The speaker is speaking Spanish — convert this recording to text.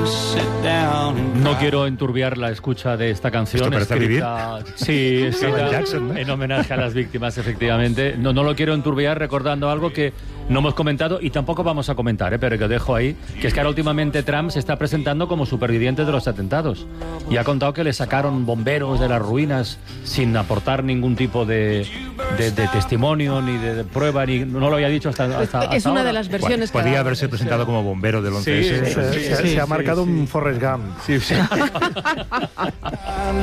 No quiero enturbiar la escucha de esta canción. ¿Esto parece escrita, sí, escrita Jackson, ¿no? En homenaje a las víctimas, efectivamente. No lo quiero enturbiar recordando algo que no hemos comentado y tampoco vamos a comentar, pero que dejo ahí, que es que ahora últimamente Trump se está presentando como superviviente de los atentados y ha contado que le sacaron bomberos de las ruinas sin aportar ningún tipo de testimonio ni de prueba, ni no lo había dicho hasta Es una ahora. de las versiones que Podría haberse presentado como bombero del 11S. Se ha marcado un Forrest Gump. Sí.